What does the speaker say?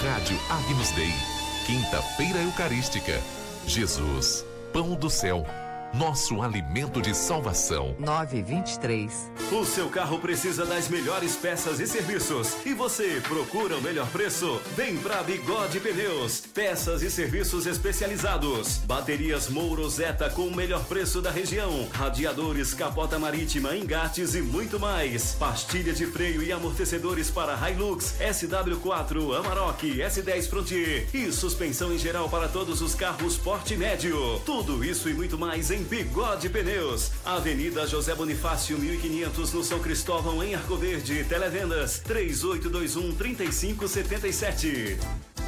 Rádio Agnus Dei. Quinta-feira Eucarística. Jesus, Pão do Céu, nosso alimento de salvação. 9:23. O seu carro precisa das melhores peças e serviços. E você procura o melhor preço? Vem pra Bigode Pneus. Peças e serviços especializados. Baterias Mouro Zeta com o melhor preço da região. Radiadores, capota marítima, engates e muito mais. Pastilha de freio e amortecedores para Hilux, SW4, Amarok, S10 Frontier. E suspensão em geral para todos os carros porte médio. Tudo isso e muito mais em Bigode Pneus. Avenida José Bonifácio, 1500 no São Cristóvão, em Arco Verde. Televendas 3821-3577.